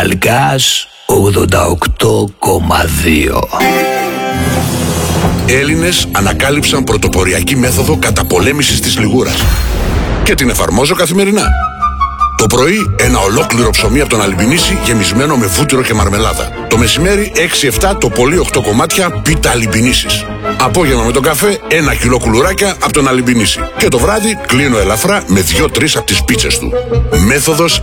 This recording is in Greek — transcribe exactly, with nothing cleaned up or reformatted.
Χαλκάς ογδόντα οκτώ κόμμα δύο. Έλληνες ανακάλυψαν πρωτοποριακή μέθοδο καταπολέμησης της λιγούρας και την εφαρμόζω καθημερινά. Το πρωί ένα ολόκληρο ψωμί από τον Αλιμπινίση γεμισμένο με βούτυρο και μαρμελάδα. Το μεσημέρι έξι εφτά το πολύ οκτώ κομμάτια πίτα Αλιμπινίσης. Απόγευμα με τον καφέ ένα κιλό κουλουράκια από τον Αλιμπινίση. Και το βράδυ κλείνω ελαφρά με δύο τρεις από τις πίτσες του. Μέθοδος